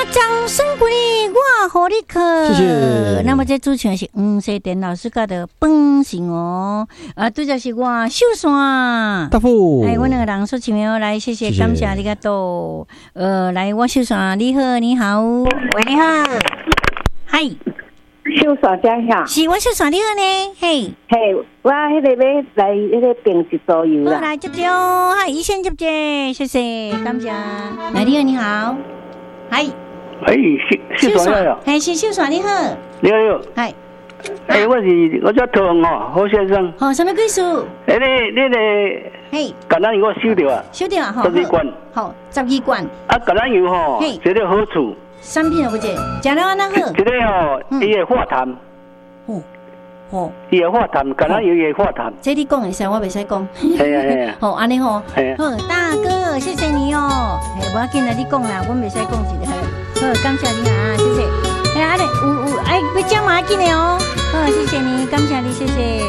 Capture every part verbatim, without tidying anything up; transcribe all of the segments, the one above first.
掌声鼓励，我好你可。 谢谢。 那么这主持人是黄世典老师教的本性哦，啊，对就是我秀山大富。 哎，我两个人说起名来，谢谢，感谢ありがとう。呃，来，我秀山，你好，你好，喂，你好，嗨， 秀山家下， 是我秀山，你好呢，嘿， 嘿，我迄个要来迄个平一桌游啦， 来接接，嗨，一线接接，谢谢，感谢。来，你好，你好，嗨。 哎，秀秀山呀， 哎，是秀山，你好， 你好，你好， 嗨， 哎，我是我叫陶红哦，何先生。 好，什么贵数？ 哎，你你个，嘿，橄榄油我收掉啊， 收掉啊，好， 十二罐， 好，十二罐。 啊，橄榄油吼，这个好处， 产品有不解，食了安那好？ 这个吼，伊会化痰， 哦，好， 伊会化痰，橄榄油也会化痰。 这你讲会使，我袂使讲。 系啊系啊。 好，安尼吼， 系啊。 好，大哥，谢谢你哦。嘿，无要紧啦，你讲啦，我袂使讲一个。好，感谢你啊，谢谢。哎，安尼有有哎，要讲嘛紧的哦。好，谢谢你，感谢你，谢谢。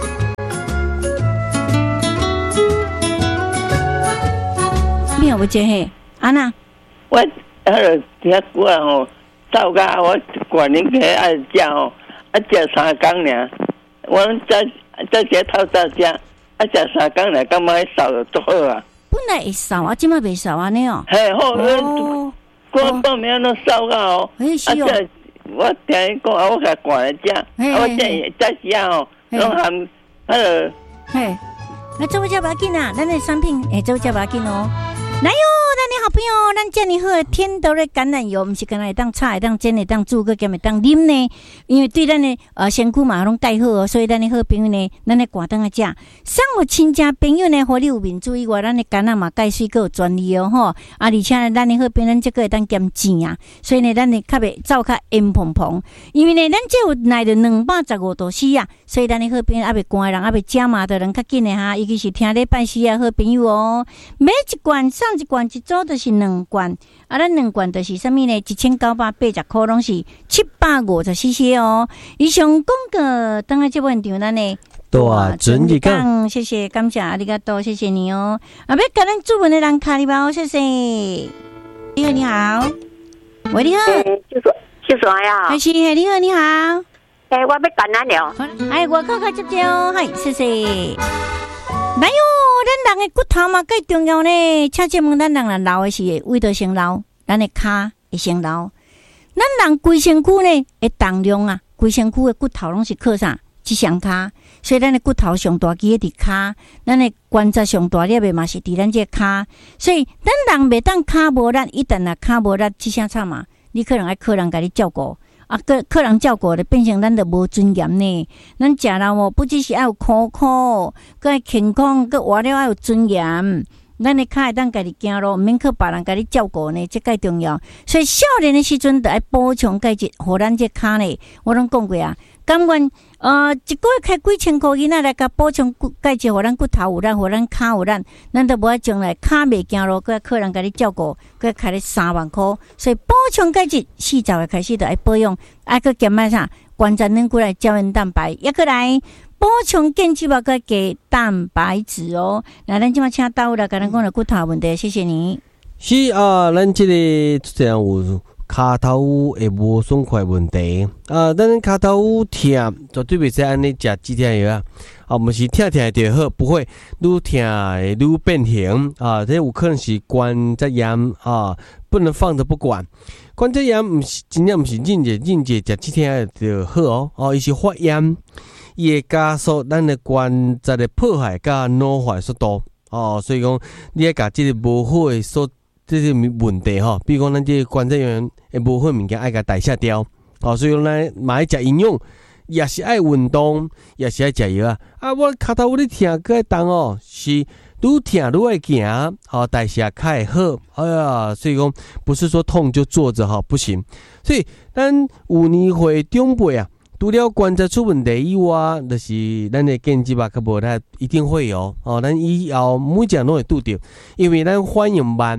你有不接嘿？安娜， 我呃，听久啊吼，走甲我管恁去爱食吼，啊食三工尔，我再再食透早食，啊食三工尔，感觉瘦就足好啊。 本来会瘦啊，即摆袂瘦安尼哦。 嘿，好，我我报名都瘦到哦，啊这我听伊讲啊，我甲管来食，啊我这再食哦，拢含迄个。 嘿，来做只不要紧啊，咱的产品诶，做只不要紧哦。来哟，咱的好朋友，咱遮尼好的天都的橄榄油，毋是干那会当炒，会当煎，会当煮，佮兼会当啉呢。因为对咱的呃身躯嘛拢介好哦，所以咱的好朋友呢，咱的赶当啊食。上有亲戚朋友呢，互你有面子以外，咱的橄榄嘛介水，佮有专利哦吼。啊，而且呢，咱的好朋友，咱这个会当兼钱啊，所以呢，咱的较袂走较烟蓬蓬。因为呢，咱这有耐着两百十五度 C 啊，所以咱的好朋友还袂寒的人，还袂食嘛的人较紧的哈，尤其是听咧拜四啊好朋友哦，买一罐上。一罐一组就是两罐，啊，咱两罐就是啥物呢？一千九百八十块，拢是七百五十 C C 哦。以上广告，等下这问题咱呢， 大整理讲， 谢谢，感谢阿里嘎多，谢谢你哦。啊，要跟咱主文的人卡里包，谢谢。你好，你好，喂，你好， 秀山，秀山呀， 还是你好，你好， 哎，我要橄榄了， 哎，我靠靠接接哦，嗨，谢谢。来哟，咱人的骨头嘛最重要呢。请问问，咱人若老的是会胃着先老，咱的骹会先老。咱人规身躯呢，会重量啊，规身躯的骨头拢是靠啥？即双骹，所以咱的骨头上大肌伫骹，咱的关节上大粒的嘛是伫咱这骹。所以咱人袂当骹无力，一旦若骹无力，即啥惨嘛？你可能爱客人甲你照顾。啊，个客人照顾咧，变成咱的无尊严呢。咱食人哦，不只是爱有口口，佮爱健康，佮活了爱有尊严。咱的脚会当家己行路，毋免靠别人家己照顾呢，这介重要。所以少年的时阵，就爱补充钙质，互咱这脚呢，我拢讲过啊。甘愿呃一个月开几千块钱来甲补充钙质，互咱骨头有咱，互咱骹有咱，咱都无爱将来骹袂行路，佮客人家己照顾，佮开咧三万块。所以补充钙质，四十岁开始就爱保养，爱佮减买啥关节软骨来胶原蛋白，也佮来补充健肌肉佮加蛋白质哦。来，咱即马请到来，甲咱讲了骨头问题，谢谢你。 是啊，咱这个这样有。骹头会无爽快问题啊！咱骹头痛，绝对袂使安尼食止痛药啊！啊，毋是痛痛就好，不会愈痛会愈变形啊！这有可能是关节炎啊，不能放着不管。关节炎毋是真正毋是忍者忍者食止痛药就好哦，哦，伊是发炎，伊会加速咱的关节的破坏甲老化速度哦，所以讲你要甲即个无好的所。这些问题吼，比如讲咱这关节炎会无好物件爱甲代谢掉，哦，所以讲咱嘛爱食营养，也是爱运动，也是爱食药啊。啊，我骹头有咧痛，佮爱动哦，是愈痛愈爱行，好代谢较会好。哎呀，所以讲不是说痛就坐着哈，不行。所以咱有年岁长辈啊，除了关节出问题以外，就是咱的健肌肉较无力，一定会有哦。咱以后每一样拢会拄着，因为咱反应慢。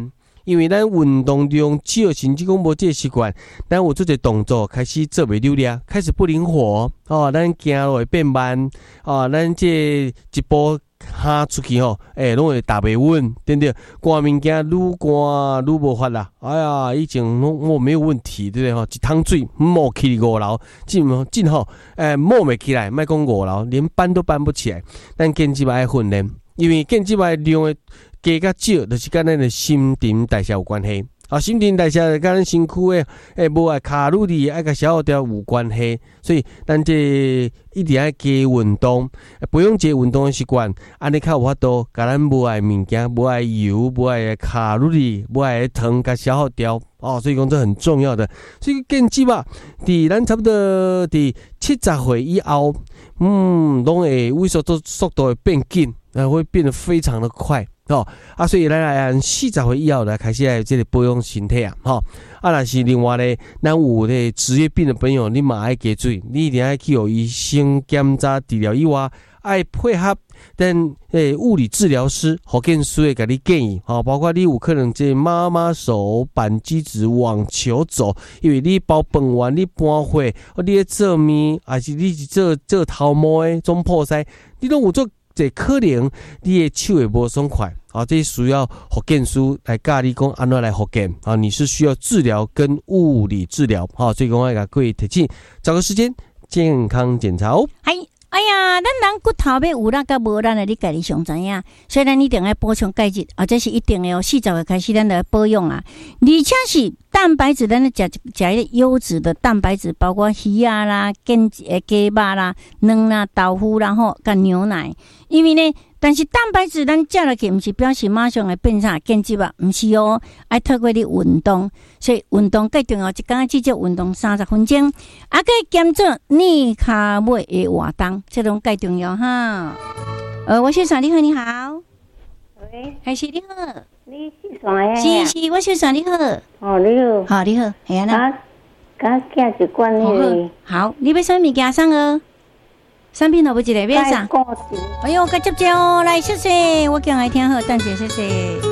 因为咱运动量少，甚至讲无这个习惯，咱有做一个动作开始做袂溜咧，开始不灵活哦，咱行路会变慢哦，咱这一步哈出去吼，诶、欸，拢会踏袂稳，对不对？寒物件愈寒愈无法啦。哎呀，以前拢我没有问题，对不对吼？一桶水摸起五楼，进进吼，诶，摸袂起来，莫讲五楼，连搬都搬不起来。咱健肌爱训练，因为健肌爱量的加较少，就是跟咱的新陈代谢有关系。啊，新陈代谢跟咱身躯的诶无爱卡路里爱个消耗掉有关系，所以咱这一定要加运动，不用加运动的习惯，安尼较有法度，甲咱无爱物件、无爱油、无爱卡路里、无爱糖甲消耗掉。哦，所以讲这很重要的。所以健肌吧，伫咱差不多伫七十岁以后，嗯，拢会萎缩度速度会变紧，呃，会变得非常的快。哦，啊，所以咱来按四十岁以后来开始来这个保养身体啊，吼、哦，啊，若是另外咧，咱有咧职业病的朋友，你嘛爱加注意，你一定要去有医生检查治疗以外，爱配合等诶物理治疗师、保健师会给你建议，吼、哦，包括你有可能这妈妈手、扳机指、网球肘，因为你包饭完你搬火，你咧做面，还是你是做做头毛诶，总破腮，你拢有做。这可能你的手会无爽快啊，这需要复健师来教你讲安怎来复健啊，你是需要治疗跟物理治疗啊，所以讲我甲各位提醒，找个时间健康检查哦。 哎哎呀，咱人骨头要有力甲无力的，你家己上知影。所以咱一定要补充钙质啊，这是一定的哦。四十岁开始咱来保养啊，而且是蛋白质，咱咧食食迄个优质的蛋白质，包括鱼啊啦、跟诶鸡肉啦、卵啦、豆腐啦吼，甲牛奶。因为呢，但是蛋白质咱食落去，毋是表示马上会变啥健肌啊，毋是哦，爱透过你运动，所以运动最重要，一工至少运动三十分钟，啊，可以减少逆骹尾的活动，这种最重要哈。呃，我小爽你好，你好， 喂， 还是你好， 你是啥呀？ 是是，我小爽你好， 哦，你好， 好你好，系啊啦， 甲甲寄一罐迄个， 好，你要啥物件送哦？产品都不一个，要啥？哎呦，该接接哦，来谢谢，我讲来听好，等下谢谢。